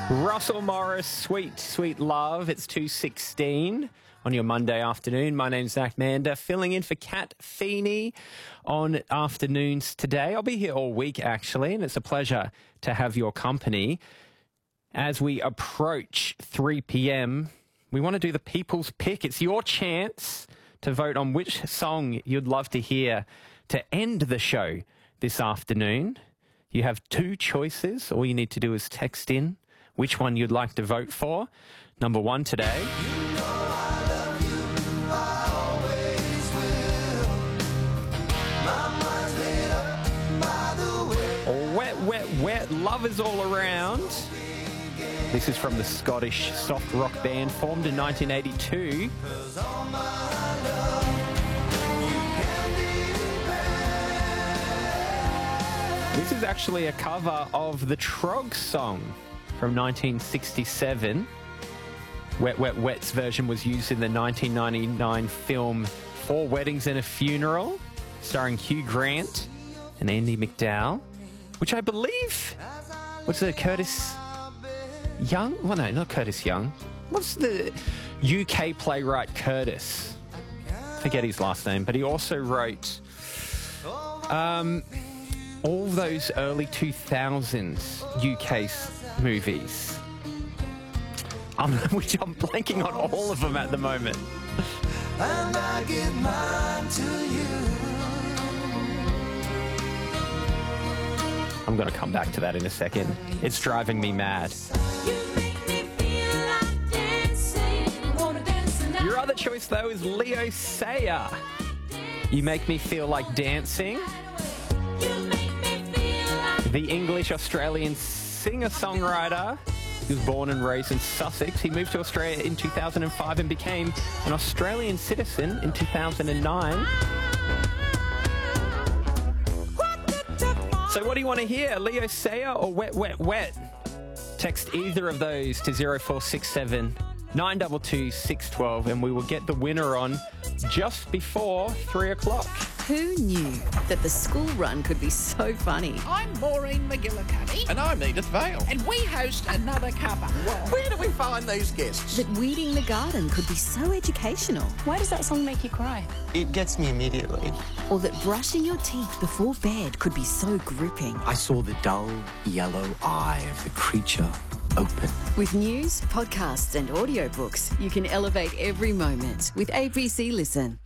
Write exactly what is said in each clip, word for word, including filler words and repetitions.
Russell Morris, Sweet, Sweet Love. It's two sixteen on your Monday afternoon. My name's Zach Mander, filling in for Kat Feeney on afternoons today. I'll be here all week, actually, and it's a pleasure to have your company. As we approach three p.m, we want to do the People's Pick. It's your chance to vote on which song you'd love to hear to end the show this afternoon. You have two choices. All you need to do is text in which one you'd like to vote for. Number one today. You know I love you, I always will. My mind's made up by the way. Wet, wet, wet, Love Is All Around. This is from the Scottish soft rock band formed in nineteen eighty-two. This is actually a cover of the Troggs song from nineteen sixty-seven. Wet, Wet, Wet's version was used in the nineteen ninety-nine film Four Weddings and a Funeral, starring Hugh Grant and Andy McDowell, which I believe was it Curtis Young? Well, no, not Curtis Young. What's the U K playwright Curtis? Forget his last name, but he also wrote um, all those early two thousands U K movies, um, which I'm blanking on all of them at the moment. And I give mine to you. I'm going to come back to that in a second. It's driving me mad. You make me feel like dancing. Wanna dance the night. Your other choice, though, is Leo Sayer. You Make Me Feel Like Dancing. You make me feel like The English-Australian singer-songwriter. He was born and raised in Sussex. He moved to Australia in two thousand five and became an Australian citizen in two thousand nine. So what do you want to hear, Leo Sayer or Wet, Wet, Wet? Text either of those to zero four six seven, nine two two, six one two and we will get the winner on just before three o'clock. Who knew that the school run could be so funny? I'm Maureen McGillicuddy. And I'm Edith Vale. And we host Another Cuppa. Where do we find these guests? That weeding the garden could be so educational. Why does that song make you cry? It gets me immediately. Or that brushing your teeth before bed could be so gripping. I saw the dull yellow eye of the creature open. With news, podcasts and audiobooks, you can elevate every moment with A B C Listen.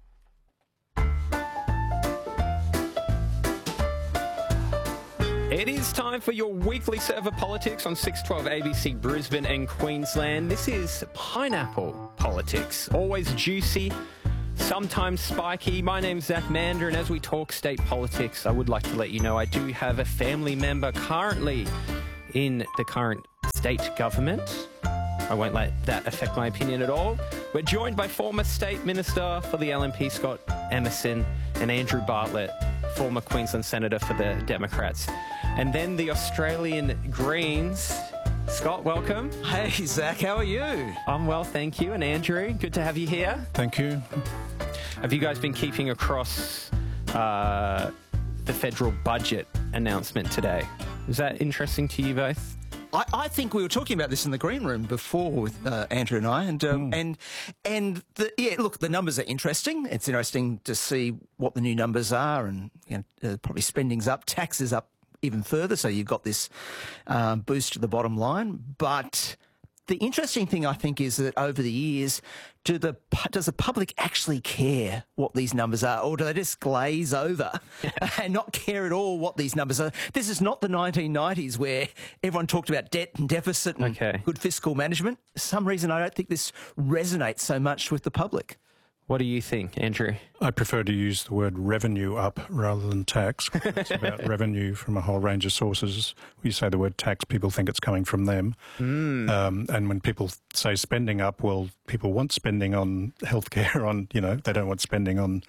It is time for your weekly serve of politics on six twelve A B C Brisbane and Queensland. This is Pineapple Politics. Always juicy, sometimes spiky. My name's Zach Mander, and as we talk state politics, I would like to let you know I do have a family member currently in the current state government. I won't let that affect my opinion at all. We're joined by former State Minister for the L N P, Scott Emerson, and Andrew Bartlett, former Queensland Senator for the Democrats. And then the Australian Greens. Scott, welcome. Hey, Zach, how are you? I'm well, thank you. And Andrew, good to have you here. Thank you. Have you guys been keeping across uh, the federal budget announcement today? Is that interesting to you both? I, I think we were talking about this in the green room before with uh, Andrew and I, and um, Mm. and and the, yeah, look, the numbers are interesting. It's interesting to see what the new numbers are, and you know, uh, probably spending's up, taxes up even further. So you've got this um, boost to the bottom line. But the interesting thing, I think, is that over the years, do the does the public actually care what these numbers are, or do they just glaze over and not care at all what these numbers are? This is not the nineteen nineties where everyone talked about debt and deficit and Okay. good fiscal management. For some reason, I don't think this resonates so much with the public. What do you think, Andrew? I prefer to use the word revenue up rather than tax. It's about revenue from a whole range of sources. When you say the word tax, people think it's coming from them. Mm. Um, and when people say spending up, well, people want spending on healthcare, on, you know, they don't want spending on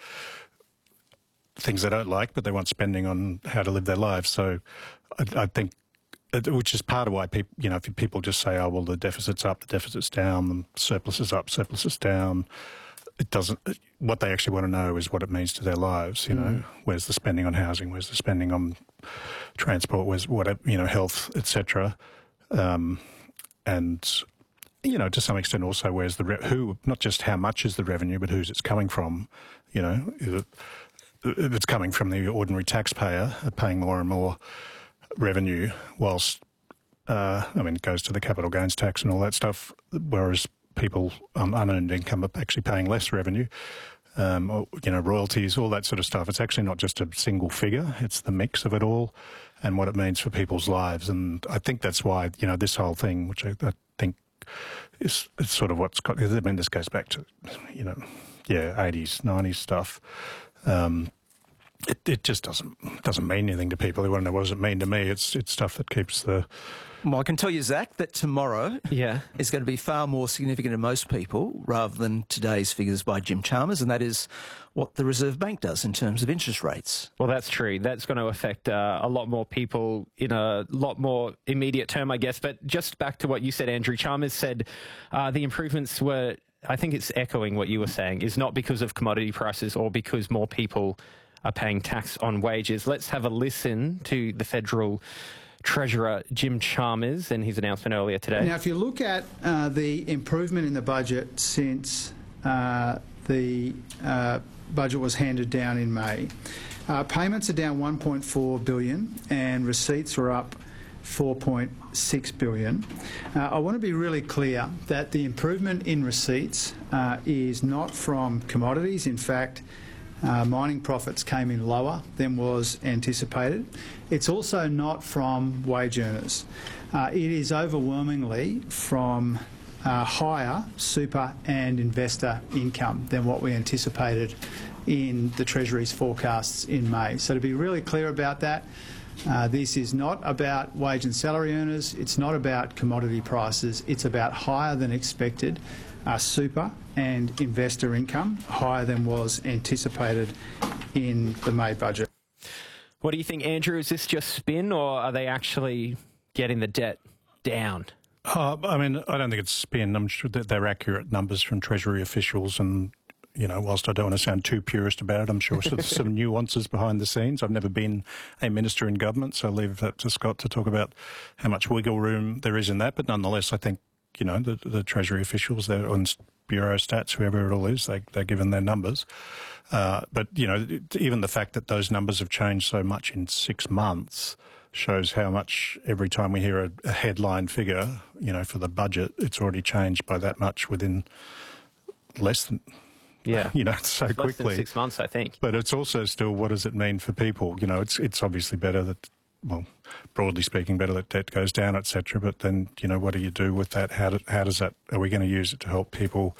things they don't like, but they want spending on how to live their lives. So I, I think, which is part of why people, you know, if people just say, oh, well, the deficit's up, the deficit's down, the surplus is up, surplus is down, it doesn't, what they actually want to know is what it means to their lives, you know. Where's the spending on housing, where's the spending on transport, where's what, you know, health, et cetera. Um, and you know, to some extent also where's the re- who, not just how much is the revenue, but who's it's coming from. You know, is it, if it's coming from the ordinary taxpayer paying more and more revenue, whilst uh, I mean it goes to the capital gains tax and all that stuff, whereas people on unearned income are actually paying less revenue. Um, or, you know, royalties, all that sort of stuff. It's actually not just a single figure, it's the mix of it all and what it means for people's lives. And I think that's why, you know, this whole thing, which I, I think is, is sort of what's got, I mean, this goes back to, you know, yeah, eighties, nineties stuff. Um, it, it just doesn't doesn't mean anything to people. They want to know, what does it mean to me? It's, it's stuff that keeps the... Well, I can tell you, Zach, that tomorrow Yeah. is going to be far more significant to most people rather than today's figures by Jim Chalmers, and that is what the Reserve Bank does in terms of interest rates. Well, that's true. That's going to affect uh, a lot more people in a lot more immediate term, I guess. But just back to what you said, Andrew, Chalmers said uh, the improvements were, I think it's echoing what you were saying, is not because of commodity prices or because more people are paying tax on wages. Let's have a listen to the Federal Treasurer Jim Chalmers and his announcement earlier today. Now, if you look at uh, the improvement in the budget since uh, the uh, budget was handed down in May, uh, payments are down one point four billion dollars and receipts are up four point six billion dollars. Uh, I want to be really clear that the improvement in receipts uh, is not from commodities. In fact, Uh, mining profits came in lower than was anticipated. It's also not from wage earners. Uh, it is overwhelmingly from uh, higher super and investor income than what we anticipated in the Treasury's forecasts in May. So to be really clear about that, uh, this is not about wage and salary earners. It's not about commodity prices. It's about higher than expected Uh, super and investor income, higher than was anticipated in the May budget. What do you think, Andrew? Is this just spin or are they actually getting the debt down? Uh, I mean, I don't think it's spin. I'm sure that they're accurate numbers from Treasury officials and, you know, whilst I don't want to sound too purist about it, I'm sure there's some nuances behind the scenes. I've never been a minister in government, so I'll leave that to Scott to talk about how much wiggle room there is in that. But nonetheless, I think, you know, the, the Treasury officials, they're on Bureau Stats, whoever it all is, they, they're given their numbers. Uh, but, you know, even the fact that those numbers have changed so much in six months shows how much every time we hear a, a headline figure, you know, for the budget, it's already changed by that much within less than, Yeah. you know, so Less quickly. than six months, I think. But it's also still, what does it mean for people? You know, it's it's obviously better that, well, broadly speaking, better that debt goes down, et cetera. But then, you know, what do you do with that? How, do, how does that, are we going to use it to help people?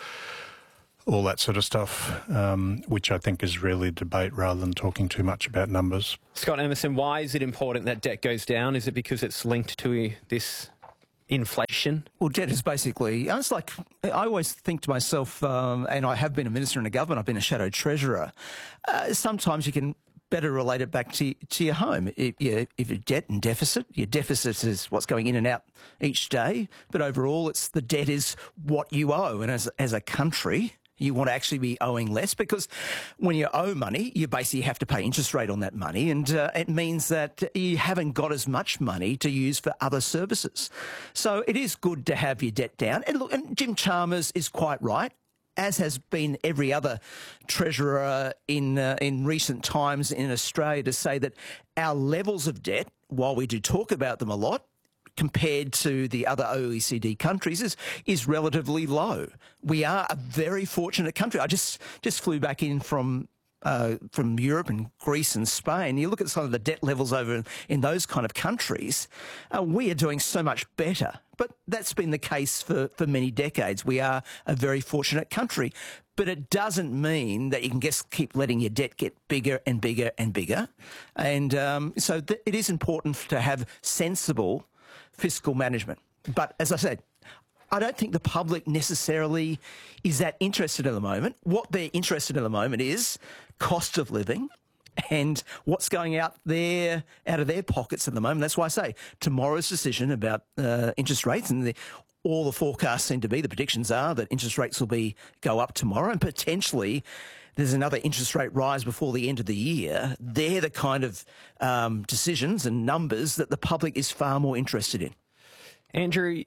All that sort of stuff, um, which I think is really debate rather than talking too much about numbers. Scott Emerson, why is it important that debt goes down? Is it because it's linked to this inflation? Well, debt is basically, it's like, I always think to myself, um, and I have been a minister in a government, I've been a shadow treasurer, uh, sometimes you can better relate it back to to your home. If, you, if your debt and deficit, your deficit is what's going in and out each day, but overall it's the debt is what you owe. And as as a country, you want to actually be owing less, because when you owe money, you basically have to pay interest rate on that money, and uh, it means that you haven't got as much money to use for other services. So it is good to have your debt down. And look, and Jim Chalmers is quite right, as has been every other treasurer in uh, in recent times in Australia, to say that our levels of debt, while we do talk about them a lot, compared to the other O E C D countries, is is relatively low. We are a very fortunate country. I just just flew back in from uh, from Europe and Greece and Spain. You look at some of the debt levels over in, in those kind of countries, uh, we are doing so much better. But that's been the case for, for many decades. We are a very fortunate country. But it doesn't mean that you can just keep letting your debt get bigger and bigger and bigger. And um, so th- it is important to have sensible fiscal management. But as I said, I don't think the public necessarily is that interested at the moment. What they're interested in at the moment is cost of living and what's going out there, out of their pockets at the moment. That's why I say tomorrow's decision about uh, interest rates, and the, all the forecasts seem to be, the predictions are that interest rates will be go up tomorrow, and potentially there's another interest rate rise before the end of the year. They're the kind of um, decisions and numbers that the public is far more interested in. Andrew,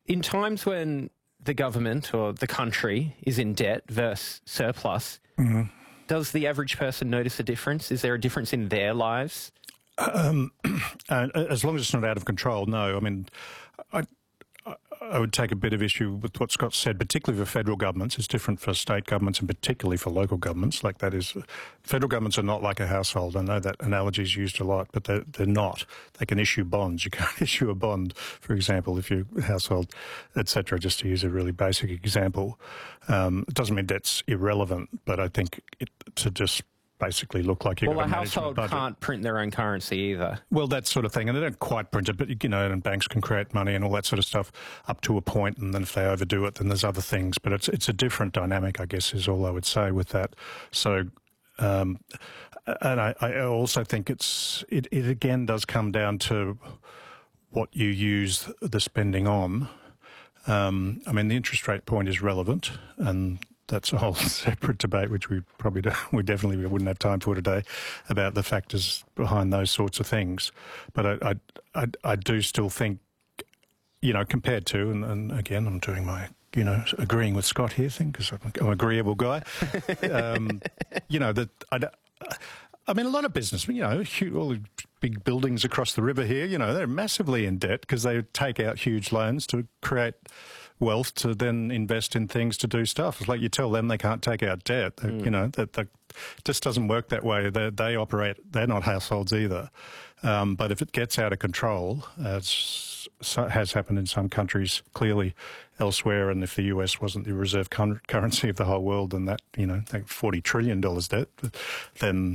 in times when the government or the country is in debt versus surplus, mm-hmm. does the average person notice a difference? Is there a difference in their lives? Um, and as long as it's not out of control, no. I mean, I, I would take a bit of issue with what Scott said, particularly for federal governments. It's different for state governments and particularly for local governments. Like that is, federal governments are not like a household. I know that analogy is used a lot, but they're, they're not. They can issue bonds. You can't issue a bond, for example, if you're a household, et cetera, just to use a really basic example. Um, it doesn't mean that's irrelevant, but I think it, to just basically look like you're well, going to a manage a household budget. can't print their own currency either. Well, that sort of thing, and they don't quite print it, but you know, and banks can create money and all that sort of stuff up to a point, and then if they overdo it, then there's other things. But it's it's a different dynamic, I guess, is all I would say with that. So, um, and I, I also think it's it, it again does come down to what you use the spending on. Um, I mean, the interest rate point is relevant, and that's a whole separate debate, which we probably don't, we definitely wouldn't have time for today, about the factors behind those sorts of things. But I, I, I, I do still think, you know, compared to, and, and again, I'm doing my, you know, agreeing with Scott here thing because I'm, I'm an agreeable guy. um, you know, that I, I mean, a lot of business, you know, huge, all the big buildings across the river here, you know, they're massively in debt because they take out huge loans to create wealth to then invest in things to do stuff. It's like you tell them they can't take out debt. They, Mm. You know, that, that just doesn't work that way. They, they operate, they're not households either. Um, but if it gets out of control, as has happened in some countries clearly elsewhere, and if the U S wasn't the reserve con- currency of the whole world, then that, you know, forty trillion dollars debt, then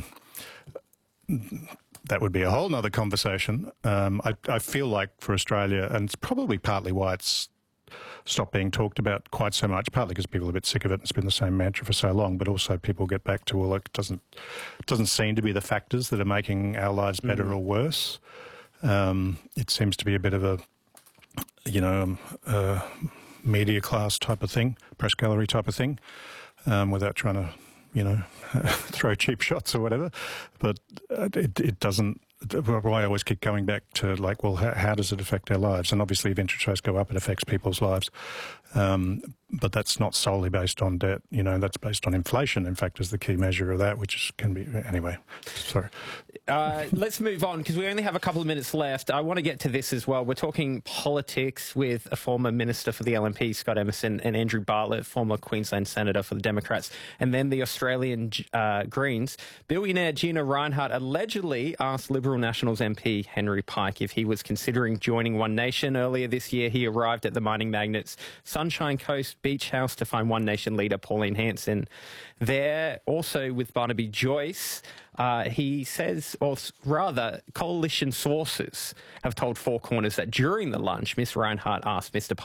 that would be a whole nother conversation. Um, I, I feel like for Australia, and it's probably partly why it's stopped being talked about quite so much, partly because people are a bit sick of it and it's been the same mantra for so long, but also people get back to, well, it doesn't, it doesn't seem to be the factors that are making our lives better mm. or worse. Um, it seems to be a bit of a, you know, a media class type of thing, press gallery type of thing, um, without trying to, you know, throw cheap shots or whatever. But it, it doesn't, why I always keep coming back to, like, well, how, how does it affect our lives? And obviously if interest rates go up, it affects people's lives. Um, but that's not solely based on debt. You know, that's based on inflation, in fact, is the key measure of that, which is, can be, anyway, sorry. Uh, let's move on because we only have a couple of minutes left. I want to get to this as well. We're talking politics with a former minister for the L N P, Scott Emerson, and Andrew Bartlett, former Queensland Senator for the Democrats, and then the Australian uh, Greens. Billionaire Gina Rinehart allegedly asked Liberal Nationals M P Henry Pike if he was considering joining One Nation. Earlier this year, he arrived at the mining magnate's Sunshine Coast Beach House to find One Nation leader Pauline Hanson there. Also with Barnaby Joyce, uh, he says, or rather, coalition sources have told Four Corners that during the lunch, Miss Rinehart asked Mister Pike